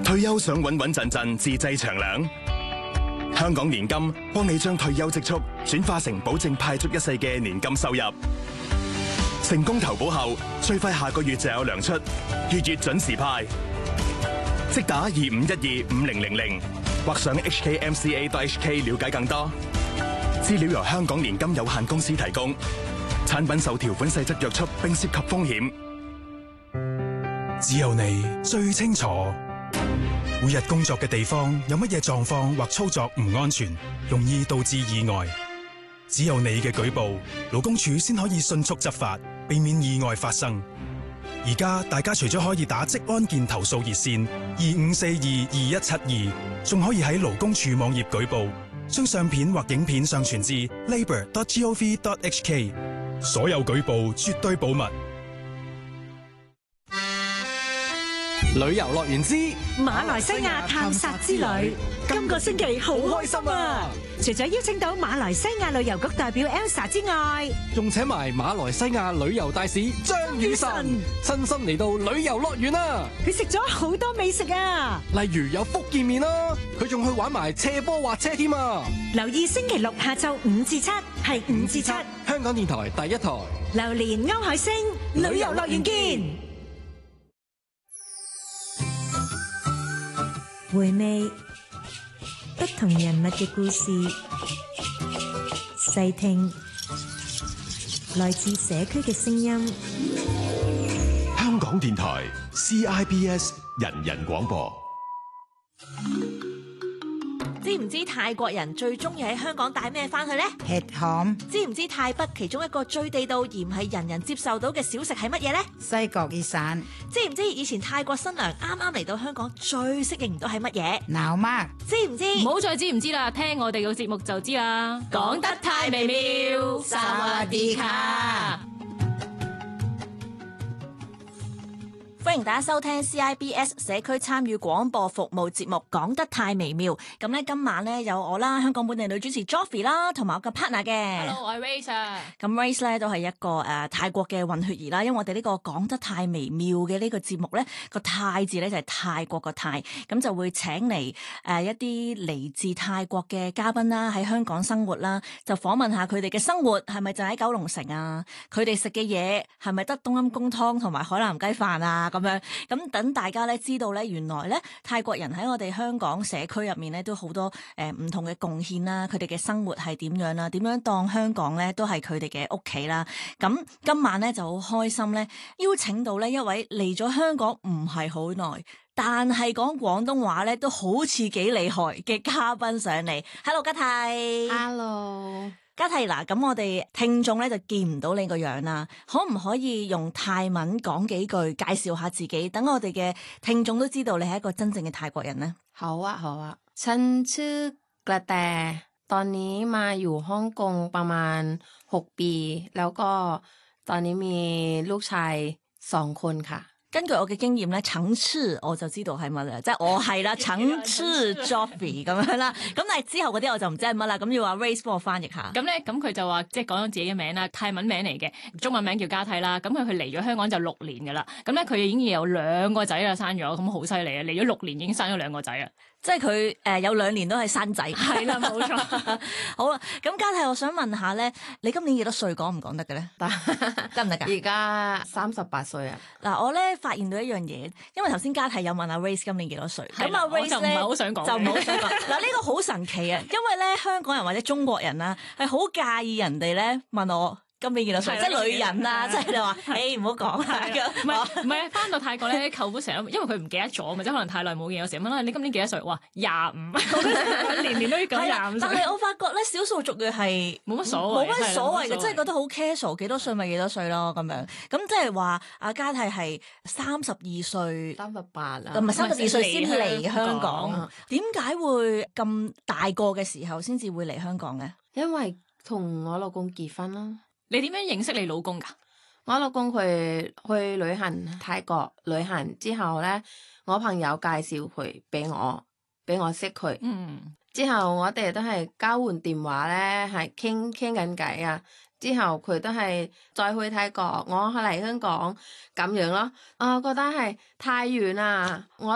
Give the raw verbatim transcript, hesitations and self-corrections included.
退休想穩穩陣陣自製長糧？香港年金幫你將退休積蓄轉化成保證派足一世嘅年金收入。成功投保後，最快下個月就有糧出，月月準時派。即打二五一二五零零零或上 h k m c a dot h k 了解更多。資料由香港年金有限公司提供，產品受條款細則約束並涉及風險。 只有你最清楚，每日工作嘅地方有乜嘢狀況或操作唔安全，容易導致意外。只有你嘅舉報，勞工處先可以迅速執法，避免意外發生。而家大家除咗可以打職安健投訴熱線二五四二二一七二，仲可以喺勞工處網頁舉報，將相片或影片上傳至 labour dot gov dot h k。所有舉報絕對保密。 旅遊樂園之馬來西亞探索之旅，今個星期好開心啊！除咗邀請到馬來西亞旅遊局代表 Elsa 之外， 仲請埋馬來西亞旅遊大使張雨晨親身嚟到旅遊樂園啊！ 佢食咗好多美食啊， 例如有福建麵啦，佢仲去玩埋斜坡滑車添啊！ 留意星期六下晝五至七，係五至七， 香港電台第一台。 榴蓮歐海星旅遊樂園見。回味不同人物嘅故事，細聽來自社區嘅聲音。 香港電台 C I B S 人人廣播。 知唔知泰國人最中意喺香港帶咩翻去呢？ 吃鹹。 知唔知泰北其中一個最地道而唔係人人接受到嘅小食係乜嘢呢？ 西角意散。 知唔知以前泰國新娘啱啱嚟到香港最適應唔到係乜嘢？ 鬧媽。 知唔知？ 唔好再知唔知啦，聽我哋嘅節目就知啦。講得太微妙，薩瓦迪卡。 歡迎大家收聽 C I B S 社區參與廣播服務節目，講得太微妙。咁咧今晚咧有我啦，香港本地女主持 Joffy 啦，同埋我個 partner 嘅。 Hello， 我係 Race 啊。 咁 Race 咧都係一個誒、呃、泰國嘅混血兒啦，因為我哋呢個講得太微妙嘅呢個節目咧，個泰字咧就係泰國個泰，咁就會請嚟誒、呃、一啲嚟自泰國嘅嘉賓啦，喺香港生活啦，就訪問下佢哋嘅生活係咪就喺九龍城啊？佢哋食嘅嘢係咪得冬陰功湯同埋海南雞飯啊？咁樣，咁等大家咧知道咧，原來咧泰國人喺我哋香港社區入面咧都好多誒唔同嘅貢獻啦，佢哋嘅生活係點樣啦？點樣當香港咧都係佢哋嘅屋企啦？咁今晚咧就好開心咧，邀請到呢一位嚟咗香港唔係好耐，但係講廣東話咧都好似幾厲害嘅嘉賓上嚟。Hello， 嘉泰。 Hello。 嘉泰嗱，咁我哋聽眾咧就見唔到你個樣啦，可唔可以用泰文講幾句介紹下自己，等我哋嘅聽眾都知道你係一個真正嘅泰國人呢？ 好啊好啊，ฉันชื่อกระแตตอนนี้มาอยู่ฮ่องกงประมาณหกปีแล้วก็ตอนนี้มีลูกชายสองคนค่ะ。 根據我嘅經驗咧，橙翅我就知道係乜啦，即係我係啦，橙翅 Joffy 咁樣啦。咁但係之後嗰啲我就唔知係乜啦。咁要話 Race 幫我翻譯下。 咁咧，咁佢就話即係講咗自己嘅名啦，泰文名嚟嘅，中文名叫嘉泰啦。咁佢佢嚟咗香港就六年噶啦。咁咧佢已經有兩個仔啦，生咗，咁好犀利啊！嚟咗六年已經生咗兩個仔啊！ 即係佢誒有兩年都係生仔。 係啦，冇錯。 好啦，咁嘉泰，我想問下咧，你今年幾多歲？講唔講得嘅咧？得唔得噶？ 而家三十八歲啊！ 嗱，我咧發現到一樣嘢，因為頭先嘉泰有問阿 Race 今年幾多歲，咁阿 Race 就唔係好想講， 就唔好想講。嗱，呢個好神奇啊，因為咧香港人或者中國人啦，係好介意人哋咧問我今年幾多歲，即係女人啊，即係你話，誒唔好講啦。 唔係唔係，翻到泰國咧，舅父成日因為佢唔記得咗，咪即係可能太耐冇見，有時問啦，你今年幾多歲？哇，廿五，年年都要講廿五歲。 但係我發覺咧，少數族裔係冇乜所謂， 冇乜所謂嘅，即係覺得好 casual，幾多歲咪幾多歲咯咁樣。咁即係話阿嘉泰係三十二歲， 三十八啦， 唔係三十二歲先嚟香港。點解會咁大個嘅時候先至會嚟香港嘅？ 因為同我老公結婚啦。 你點樣認識你老公噶？ 我老公佢去旅行泰國旅行之後咧，我朋友介紹佢俾我，俾我識佢。嗯，之後我哋都係交換電話咧，係傾傾緊偈啊。之後佢都係再去泰國，我嚟香港咁樣咯。我覺得係太遠啦，我